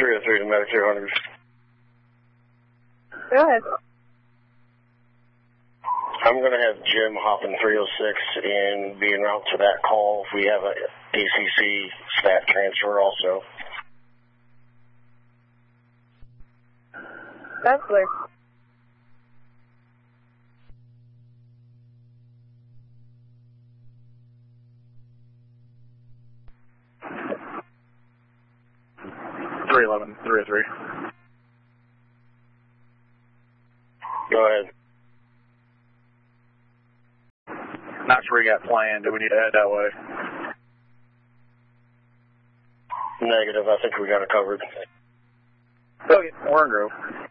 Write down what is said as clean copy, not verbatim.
303 to Medic 300. Go ahead. I'm going to have Jim hop in 306 and be en route to that call if we have a ACC stat transfer also. That's clear. .303. Go ahead. Not sure we got planned. Do we need to head that way? Negative. I think we got it covered. Okay, we're in Grove.